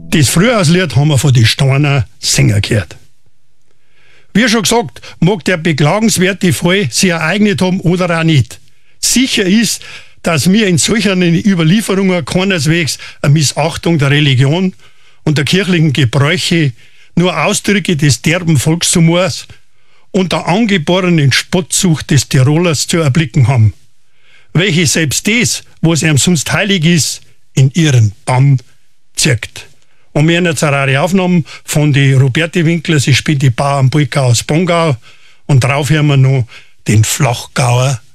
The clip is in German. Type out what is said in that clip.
Das Frühjahrslied haben wir von den Steiner Sänger gehört. Wie schon gesagt, mag der beklagenswerte Fall sich ereignet haben oder auch nicht. Sicher ist, dass wir in solchen Überlieferungen keineswegs eine Missachtung der Religion und der kirchlichen Gebräuche, nur Ausdrücke des derben Volkshumors und der angeborenen Spottsucht des Tirolers zu erblicken haben, welche selbst das, was ihm sonst heilig ist, in ihren Bann zirkt. Und wir haben jetzt eine Aufnahmen von die Roberti Winkler, sie spielt die Bauernpolka aus Bongau und drauf hören wir noch den Flachgauer